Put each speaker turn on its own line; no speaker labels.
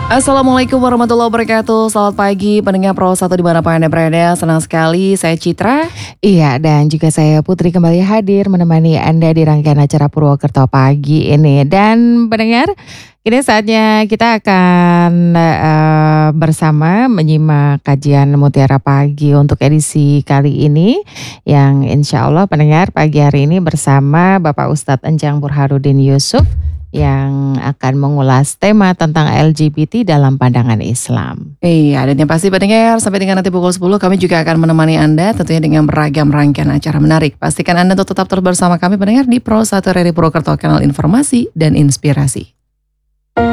Assalamualaikum warahmatullahi wabarakatuh. Selamat pagi pendengar Pro 1 dimanapun Anda berada. Senang sekali saya Citra.
Iya, dan juga saya Putri kembali hadir menemani Anda di rangkaian acara Purwokerto pagi ini. Dan pendengar, kini saatnya kita akan bersama menyimak kajian Mutiara Pagi untuk edisi kali ini. Yang insya Allah pendengar pagi hari ini bersama Bapak Ustadz Enjang Burhanuddin Yusuf yang akan mengulas tema tentang LGBT dalam pandangan Islam.
Iya, dan yang pasti pendengar sampai dengan nanti pukul 10 kami juga akan menemani Anda tentunya dengan beragam rangkaian acara menarik. Pastikan Anda untuk tetap terus bersama kami pendengar di Pro 1 RRI Purwokerto, kanal informasi dan inspirasi.